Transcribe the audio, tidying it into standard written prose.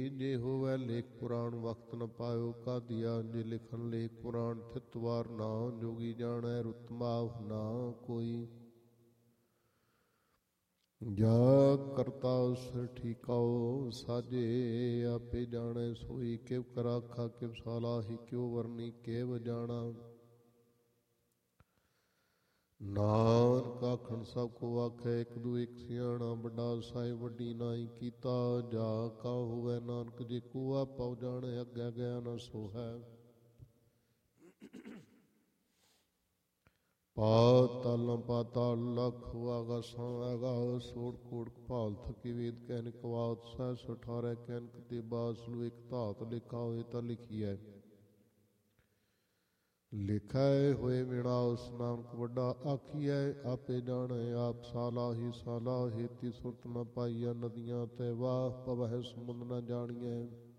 ਜੇ ਹੋਵੈ ਲੇਖ ਪੁਰਾਣ ਵਕਤ ਨ ਪਾਇਓ ਕਾਦੀਆ ਜੇ ਲਿਖਨ ਲੇਖ ਪੁਰਾਣ ਥਿਤਵਾਰ ਨਾ ਜੋਗੀ ਜਾਣੈ ਰੁਤਮਾਵ ਨਾ ਕੋਈ ਜਾ ਕਰਤਾ ਸਿਰ ਠੀਕਾਓ ਸਾਜੇ ਆਪੇ ਜਾਣੈ ਸੋਈ ਕਿਵ ਕਰਾਖਾ ਕਿਵ ਸਾਲਾਹੀ ਕਿਉ ਵਰਨੀ ਕੇਵ ਜਾਣਾ ਨਾਨਕ ਆਖਣ ਸਭ ਕੋ ਆਖੈ ਇੱਕ ਦੂ ਇੱਕ ਸਿਆਣਾ ਵੱਡਾ ਸਾਹਿਬ ਵੱਡੀ ਨਾਈ ਕੀਤਾ ਜਾ ਕਾ ਹੋਵੈ ਨਾਨਕ ਜੇ ਕੋ ਆਪਉ ਜਾਣੈ ਅੱਗੇ ਗਿਆ ਨ ਸੋਹੈ ਪਾਤਾਲਾਂ ਪਾਤਾਲ ਲਖ ਆਗਾਸਾਂ ਆਗਾਸ ਸੋੜ ਕੋੜ ਕਪਾਲ ਥਕੀ ਵੇਦ ਕੈਨਿਕ ਵਾਤ ਸਹਿ 18 ਕੈਨਿਕ ਤੇ ਬਾਸਲੂ ਇੱਕ ਧਾਤ ਲਿਖਾ ਹੋਏ ਤਾਂ ਲਿਖੀਐ ਲਿਖਾਏ ਹੋਏ ਬਿਨਾ ਉਸ ਨਾਨਕ ਵੱਡਾ ਆਖੀਐ ਆਪੇ ਜਾਣੈ ਆਪ ਸਾਲਾ ਹੇਤੀ ਸੁਰਤ ਨ ਪਾਈਆ ਨਦੀਆਂ ਤੇ ਵਾਹ ਪਵਹਿ ਸਮੁੰਦ ਨ ਜਾਣੀਐ